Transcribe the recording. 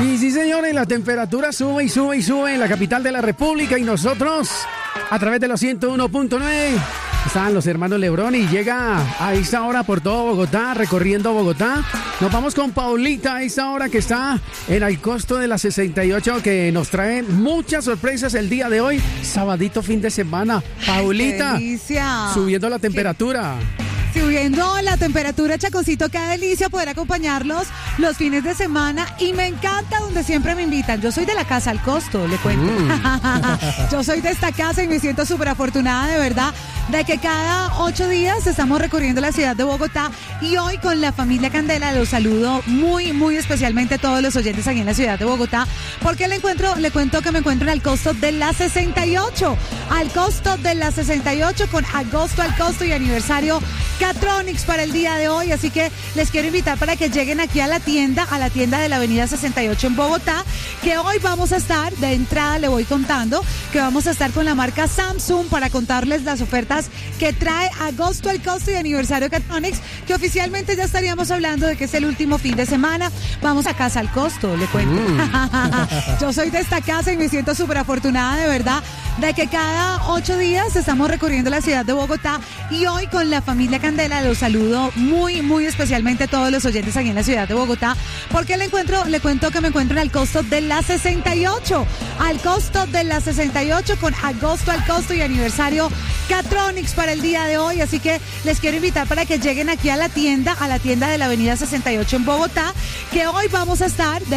Y sí, señores, la temperatura sube y sube y sube en la capital de la República y nosotros, a través de los 101.9, están los hermanos Lebrón y llega a esta hora por todo Bogotá, recorriendo Bogotá. Nos vamos con Paulita a esta hora que está en el costo de la 68, que nos trae muchas sorpresas el día de hoy, sabadito fin de semana. Paulita, subiendo la temperatura. Subiendo la temperatura, Chaconcito, qué delicia poder acompañarlos los fines de semana y me encanta donde siempre me invitan. Yo soy de la casa al costo, le cuento. Yo soy de esta casa y me siento súper afortunada, de verdad, de que cada 8 días estamos recorriendo la ciudad de Bogotá y hoy con la familia Candela los saludo muy, muy especialmente a todos los oyentes aquí en la ciudad de Bogotá, porque le cuento que me encuentro al costo de la 68, al costo de la 68 con agosto al costo y aniversario Catronics para el día de hoy, así que les quiero invitar para que lleguen aquí a la tienda de la avenida 68 en Bogotá, que hoy vamos a estar, de entrada le voy contando, que vamos a estar con la marca Samsung para contarles las ofertas que trae agosto al costo y aniversario Catronics, que oficialmente ya estaríamos hablando de que es el último fin de semana. Vamos a casa al costo, le cuento. Yo soy de esta casa y me siento súper afortunada, de verdad, de que cada 8 días estamos recorriendo la ciudad de Bogotá y hoy con la familia Candela los saludo muy, muy especialmente a todos los oyentes aquí en la ciudad de Bogotá, porque le cuento que me encuentro al costo de la 68, al costo de la 68 con agosto al costo y aniversario Catronics para el día de hoy, así que les quiero invitar para que lleguen aquí a la tienda de la avenida 68 en Bogotá, que hoy vamos a estar